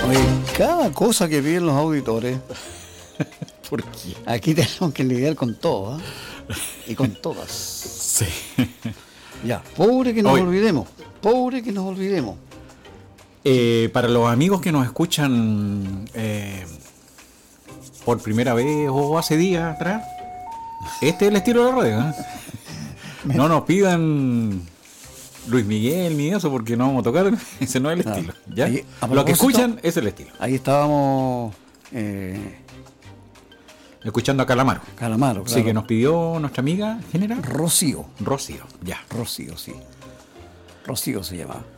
Oye, cada cosa que piden los auditores, ¿Por qué? aquí tenemos que lidiar con todo, ¿ah? Y con todas. Sí. Ya, pobre que nos Oye. olvidemos, pobre que nos olvidemos. Para los amigos que nos escuchan por primera vez o hace días atrás, este es el estilo de la radio, ¿eh? No nos pidan Luis Miguel ni eso porque no vamos a tocar, ese no es el Ah, estilo. ¿Ya? ahí, a Lo que propósito, escuchan es el estilo. Ahí estábamos, Escuchando a Calamaro. Calamaro, Sí, claro. que nos pidió nuestra amiga general Rocío, Rocío. Ya. Rocío, sí. Rocío se llamaba.